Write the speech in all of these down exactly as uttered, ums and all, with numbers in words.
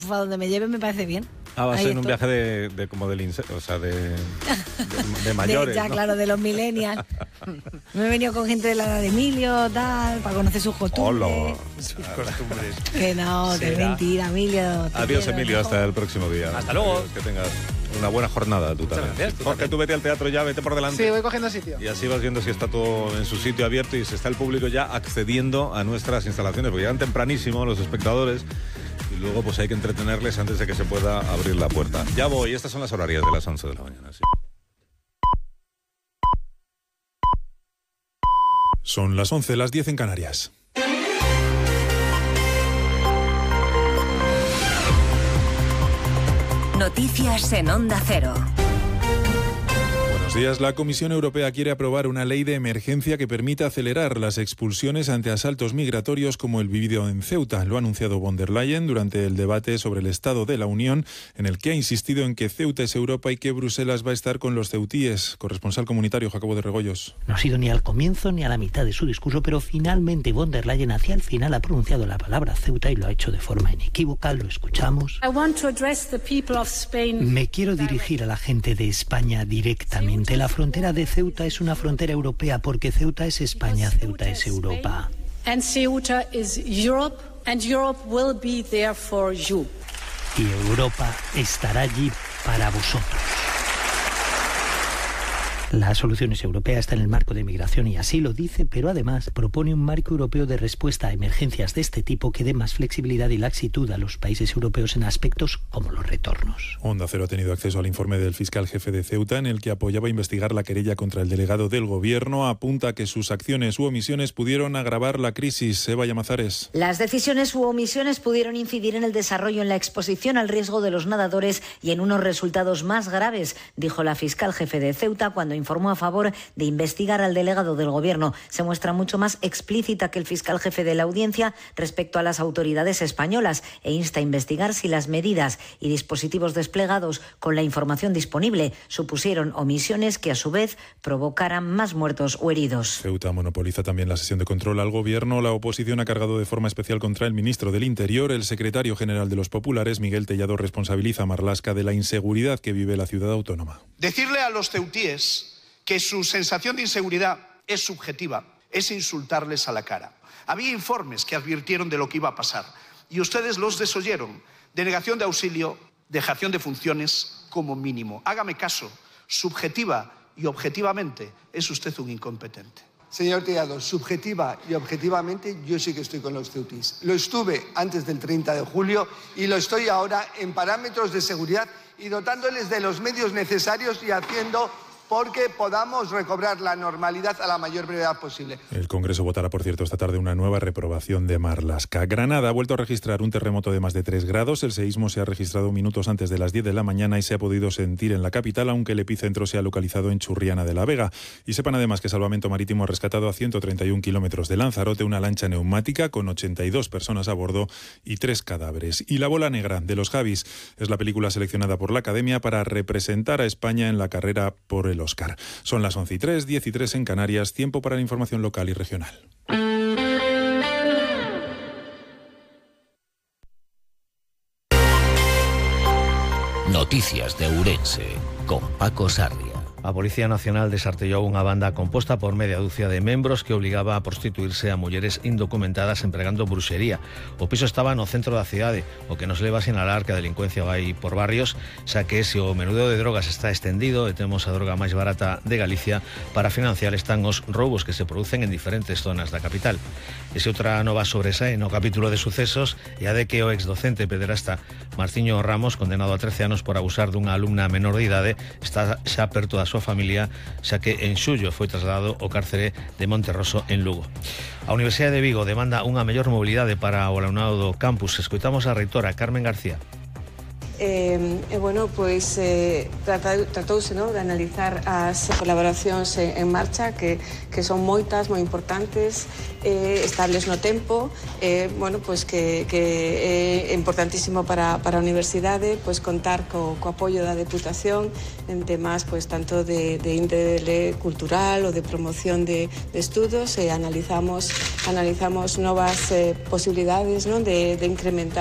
A donde me lleve me parece bien. Ah, va a Ahí ser un estoy. viaje de, de como del inse- o sea, de, de, de mayores, De- ya, ¿no? claro, de los millennials. Me he venido con gente de la edad de Emilio, tal, para conocer sus costumbres. Hola. Sus costumbres. Que no, que es Será. mentira, Emilio. te Adiós, quiero, Emilio, mejor. hasta el próximo día. Hasta luego. Adiós, que tengas una buena jornada tú también. gracias, tú Jorge, también. tú vete al teatro ya, vete por delante. Sí, voy cogiendo sitio. Y así vas viendo si está todo en su sitio abierto y si está el público ya accediendo a nuestras instalaciones, porque llegan tempranísimo los espectadores y luego pues hay que entretenerles antes de que se pueda abrir la puerta. Ya voy, estas son las horarias de las once de la mañana. Sí. Son las once, las diez en Canarias. Noticias en Onda Cero. Buenos días. La Comisión Europea quiere aprobar una ley de emergencia que permita acelerar las expulsiones ante asaltos migratorios como el vivido en Ceuta. Lo ha anunciado von der Leyen durante el debate sobre el Estado de la Unión, en el que ha insistido en que Ceuta es Europa y que Bruselas va a estar con los ceutíes. Corresponsal comunitario Jacobo de Regoyos. No ha sido ni al comienzo ni a la mitad de su discurso, pero finalmente von der Leyen hacia el final ha pronunciado la palabra Ceuta y lo ha hecho de forma inequívoca. Lo escuchamos. I want to address the people of Spain. Me quiero dirigir a la gente de España directamente. La frontera de Ceuta es una frontera europea porque Ceuta es España, Ceuta es Europa. And Ceuta is Europe, and Europe will be there for you. Y Europa estará allí para vosotros. La solución es europea, está en el marco de migración y así lo dice, pero además propone un marco europeo de respuesta a emergencias de este tipo que dé más flexibilidad y laxitud a los países europeos en aspectos como los retornos. Onda Cero ha tenido acceso al informe del fiscal jefe de Ceuta en el que apoyaba investigar la querella contra el delegado del gobierno. Apunta que sus acciones u omisiones pudieron agravar la crisis. Eva Llamazares. Las decisiones u omisiones pudieron incidir en el desarrollo, en la exposición al riesgo de los nadadores y en unos resultados más graves, dijo la fiscal jefe de Ceuta cuando informó a favor de investigar al delegado del gobierno. Se muestra mucho más explícita que el fiscal jefe de la audiencia respecto a las autoridades españolas e insta a investigar si las medidas y dispositivos desplegados con la información disponible supusieron omisiones que a su vez provocaran más muertos o heridos. Ceuta monopoliza también la sesión de control al gobierno. La oposición ha cargado de forma especial contra el ministro del Interior. El secretario general de los populares, Miguel Tellado, responsabiliza a Marlaska de la inseguridad que vive la ciudad autónoma. Decirle a los ceutíes que su sensación de inseguridad es subjetiva, es insultarles a la cara. Había informes que advirtieron de lo que iba a pasar y ustedes los desoyeron. Denegación de auxilio, dejación de funciones como mínimo. Hágame caso, subjetiva y objetivamente es usted un incompetente. Señor Tellado, subjetiva y objetivamente yo sí que estoy con los ceutíes. Lo estuve antes del treinta de julio y lo estoy ahora en parámetros de seguridad y dotándoles de los medios necesarios y haciendo porque podamos recobrar la normalidad a la mayor brevedad posible. El Congreso votará, por cierto, esta tarde una nueva reprobación de Marlaska. Granada ha vuelto a registrar un terremoto de más de tres grados. El seísmo se ha registrado minutos antes de las diez de la mañana y se ha podido sentir en la capital, aunque el epicentro se ha localizado en Churriana de la Vega. Y sepan además que Salvamento Marítimo ha rescatado a ciento treinta y un kilómetros de Lanzarote una lancha neumática con ochenta y dos personas a bordo y tres cadáveres. Y La bola negra, de los Javis, es la película seleccionada por la Academia para representar a España en la carrera por el Oscar. Son las once y tres, diez y tres en Canarias, tiempo para la información local y regional. Noticias de Ourense, con Paco Sarria. A Policía Nacional desartellou unha banda composta por media dúcia de membros que obligaba a prostituirse a mulleres indocumentadas empregando bruxería. O piso estaba no centro da cidade, o que nos leva a sinalar que a delincuencia vai por barrios, xa que se o menudeo de drogas está estendido e temos a droga máis barata de Galicia, para financiar están os roubos que se producen en diferentes zonas da capital. E se outra nova sobresae no capítulo de sucesos e a de que o exdocente pederasta Martiño Ramos, condenado a trece anos por abusar dunha alumna menor de idade, está xa perto da súa familia, xa que en xullo foi trasladado ao cárcere de Monterroso en Lugo. A Universidade de Vigo demanda unha mellor mobilidade para o alumnado do campus. Escoitamos a reitora Carmen García. E, eh, bueno, pois eh, tratouse, no, de analizar as colaboracións en, en marcha que, que son moitas, moi importantes, eh, estables no tempo, eh, bueno, pois que, que é importantísimo para, para a universidade pois contar co, co apoio da Deputación en temas pois tanto de, de índole cultural ou de promoción de, de estudos e analizamos analizamos novas eh, posibilidades, non, de, de incrementar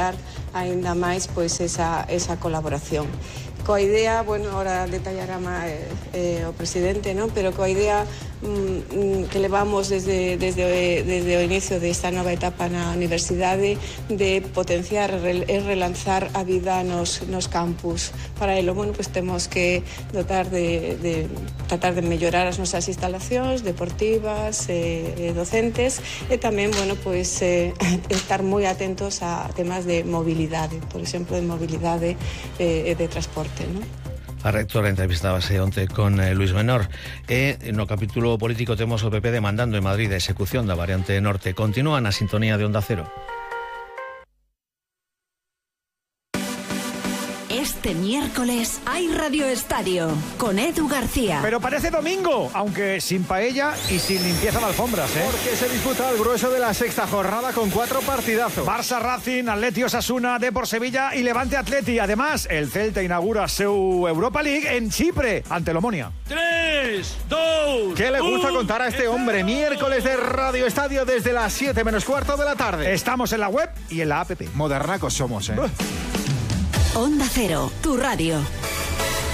ainda máis pois esa, esa colaboración. Coa idea, bueno, ahora detallará máis eh, o presidente, non? Pero coa idea mm, que levamos desde, desde, desde o inicio desta nova etapa na universidade de potenciar e relanzar a vida nos, nos campus. Para elo, bueno, pues temos que dotar de, de tratar de mellorar as nosas instalacións deportivas, eh, docentes e tamén, bueno, pues eh, estar moi atentos a temas de mobilidade, por exemplo, de mobilidade e eh, de transporte. ¿No? A rectora entrevistábase onte con eh, Luis Menor e no capítulo político temos o P P demandando en Madrid a execución da variante norte. Continúa na sintonía de Onda Cero. Este miércoles hay Radio Estadio con Edu García. Pero parece domingo, aunque sin paella y sin limpieza de alfombras, ¿eh? Porque se disputa el grueso de la sexta jornada con cuatro partidazos. Barça Racing, Atleti Osasuna, Depor Sevilla y Levante Atleti. Además, el Celta inaugura su Europa League en Chipre, ante el Omonia. Tres, dos, ¿Qué le gusta un, contar a este hombre? Miércoles de Radio Estadio desde las siete menos cuarto de la tarde. Estamos en la web y en la app. Modernacos somos, ¿eh? Uh. Onda Cero, tu radio.